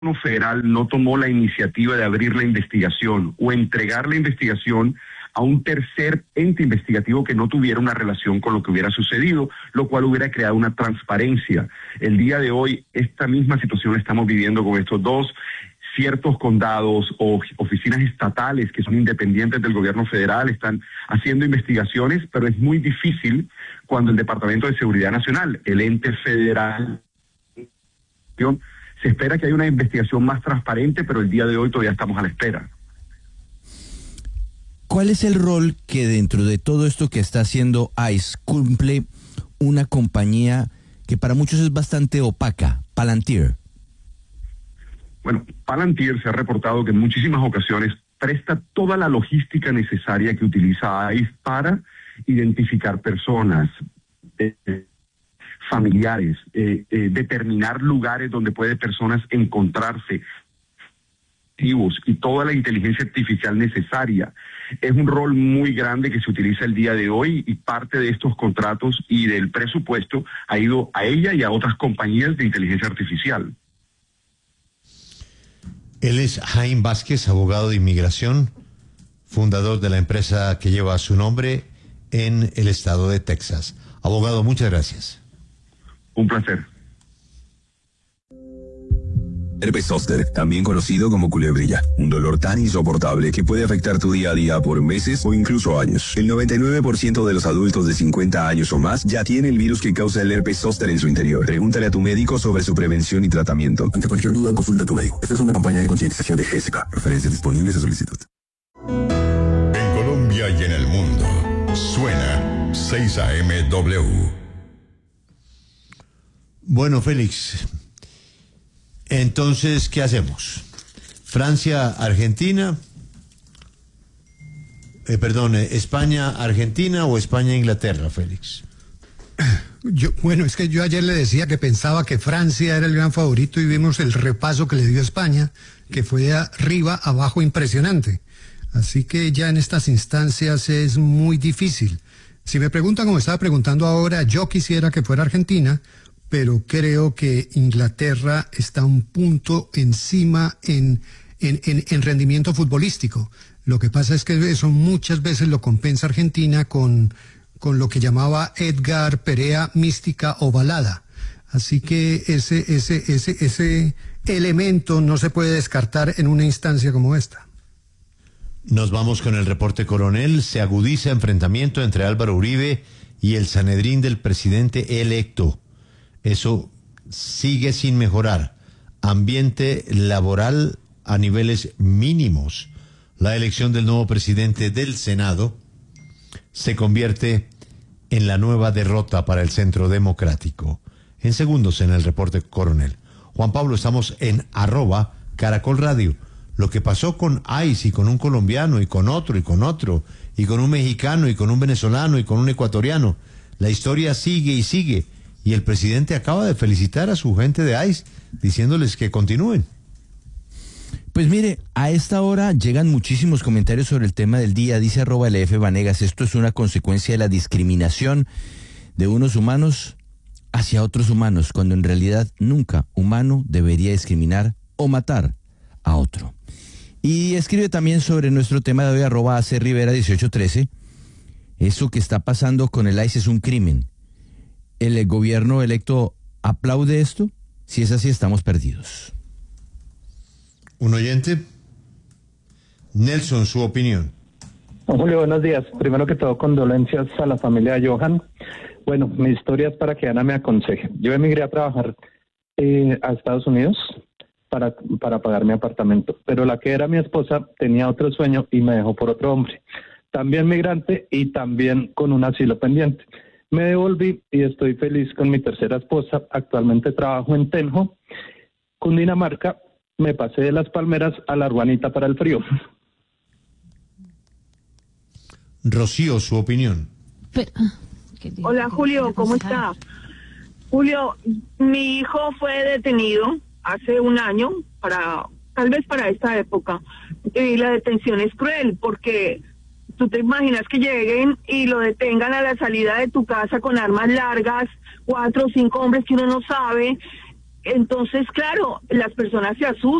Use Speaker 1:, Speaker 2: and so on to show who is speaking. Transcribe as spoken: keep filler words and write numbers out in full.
Speaker 1: gobierno federal no tomó la iniciativa de abrir la investigación o entregar la investigación a un tercer ente investigativo que no tuviera una relación con lo que hubiera sucedido, lo cual hubiera creado una transparencia. El día de hoy, esta misma situación la estamos viviendo con estos dos. Ciertos condados o oficinas estatales que son independientes del gobierno federal están haciendo investigaciones, pero es muy difícil cuando el Departamento de Seguridad Nacional, el ente federal, se espera que haya una investigación más transparente, pero el día de hoy todavía estamos a la espera.
Speaker 2: ¿Cuál es el rol que dentro de todo esto que está haciendo ICE cumple una compañía que para muchos es bastante opaca, Palantir?
Speaker 1: Bueno, Palantir se ha reportado que en muchísimas ocasiones presta toda la logística necesaria que utiliza ICE para identificar personas, eh, familiares, eh, eh, determinar lugares donde puede personas encontrarse, y toda la inteligencia artificial necesaria. Es un rol muy grande que se utiliza el día de hoy y parte de estos contratos y del presupuesto ha ido a ella y a otras compañías de inteligencia artificial.
Speaker 3: Él es Jaime Vázquez, abogado de inmigración, fundador de la empresa que lleva su nombre en el estado de Texas. Abogado, muchas gracias.
Speaker 1: Un placer.
Speaker 4: Herpes zóster, también conocido como culebrilla, un dolor tan insoportable que puede afectar tu día a día por meses o incluso años. El noventa y nueve por ciento de los adultos de cincuenta años o más ya tiene el virus que causa el herpes zóster en su interior. Pregúntale a tu médico sobre su prevención y tratamiento. Ante cualquier duda, consulta a tu médico. Esta es una campaña de concientización de G S K. Referencias disponibles a solicitud.
Speaker 5: En Colombia y en el mundo, suena seis A M W.
Speaker 3: Bueno, Félix, entonces, ¿qué hacemos? Francia, Argentina, eh, perdón, eh, España, Argentina o España, Inglaterra, Félix.
Speaker 6: Yo, bueno, es que yo ayer le decía que pensaba que Francia era el gran favorito y vimos el repaso que le dio España, que fue de arriba a abajo impresionante. Así que ya en estas instancias es muy difícil. Si me preguntan como estaba preguntando ahora, yo quisiera que fuera Argentina, pero creo que Inglaterra está un punto encima en, en, en, en rendimiento futbolístico. Lo que pasa es que eso muchas veces lo compensa Argentina con, con lo que llamaba Edgar Perea mística o balada. Así que ese, ese, ese, ese elemento no se puede descartar en una instancia como esta.
Speaker 3: Nos vamos con el reporte coronel. Se agudiza enfrentamiento entre Álvaro Uribe y el Sanedrín del presidente electo. Eso sigue sin mejorar. Ambiente laboral a niveles mínimos. La elección del nuevo presidente del Senado se convierte en la nueva derrota para el Centro Democrático. En segundos en el reporte coronel. Juan Pablo, estamos en arroba Caracol Radio. Lo que pasó con ICE y con un colombiano y con otro y con otro y con un mexicano y con un venezolano y con un ecuatoriano. La historia sigue y sigue. Y el presidente acaba de felicitar a su gente de ICE, diciéndoles que continúen.
Speaker 2: Pues mire, a esta hora llegan muchísimos comentarios sobre el tema del día. Dice arroba L F Vanegas, esto es una consecuencia de la discriminación de unos humanos hacia otros humanos, cuando en realidad nunca humano debería discriminar o matar a otro. Y escribe también sobre nuestro tema de hoy, arroba A C Rivera dieciocho trece, eso que está pasando con el ICE es un crimen. ¿El gobierno electo aplaude esto? Si es así, estamos perdidos.
Speaker 3: ¿Un oyente? Nelson, su opinión.
Speaker 7: Julio, buenos días. Primero que todo, condolencias a la familia de Johan. Bueno, mi historia es para que Ana me aconseje. Yo emigré a trabajar eh, a Estados Unidos para, para pagar mi apartamento, pero la que era mi esposa tenía otro sueño y me dejó por otro hombre. También migrante y también con un asilo pendiente. Me devolví y estoy feliz con mi tercera esposa. Actualmente trabajo en Tenjo, Cundinamarca. Me pasé de las palmeras a la Urbanita para el frío.
Speaker 3: Rocío, su opinión.
Speaker 8: Pero,
Speaker 9: hola Julio, ¿cómo está? Julio, mi hijo fue detenido hace un año, para tal vez para esta época, y la detención es cruel porque tú te imaginas que lleguen y lo detengan a la salida de tu casa con armas largas, cuatro o cinco hombres que uno no sabe, entonces, claro, las personas se asustan.